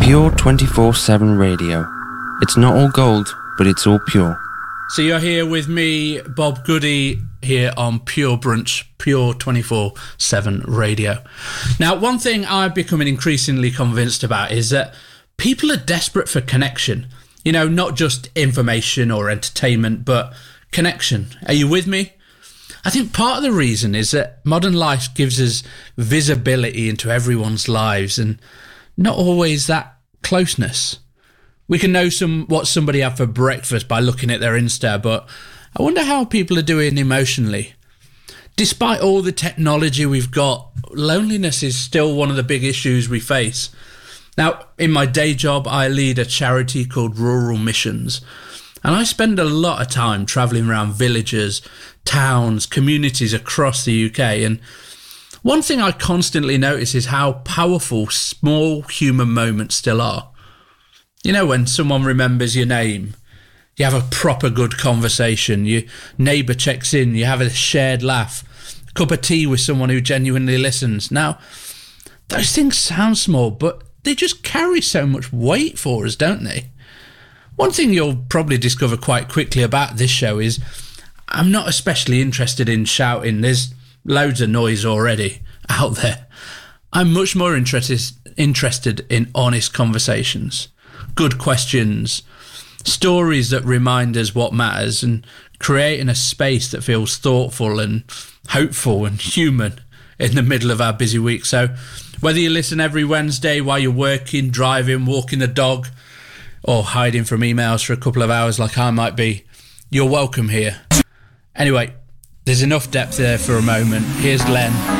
Pure 24/7 radio. It's not all gold, but it's all pure. So you're here with me, Bob Goody, here on Pure Brunch, Pure 24/7 radio. Now, one thing I'm becoming increasingly convinced about is that people are desperate for connection. You know, not just information or entertainment, but connection. Are you with me? I think part of the reason is that modern life gives us visibility into everyone's lives and not always that closeness. We can know what somebody had for breakfast by looking at their Insta, but I wonder how people are doing emotionally. Despite all the technology we've got, loneliness is still one of the big issues we face. Now, in my day job, I lead a charity called Rural Missions, and I spend a lot of time travelling around villages, towns, communities across the UK, and one thing I constantly notice is how powerful small human moments still are. You know, when someone remembers your name, you have a proper good conversation, your neighbour checks in, you have a shared laugh, a cup of tea with someone who genuinely listens. Now, those things sound small, but they just carry so much weight for us, don't they? One thing you'll probably discover quite quickly about this show is I'm not especially interested in shouting. There's loads of noise already out there. I'm much more interested in honest conversations, good questions, stories that remind us what matters, and creating a space that feels thoughtful and hopeful and human in the middle of our busy week. So whether you listen every Wednesday while you're working, driving, walking the dog, or hiding from emails for a couple of hours like I might be, you're welcome here. Anyway, there's enough depth there for a moment. Here's Len.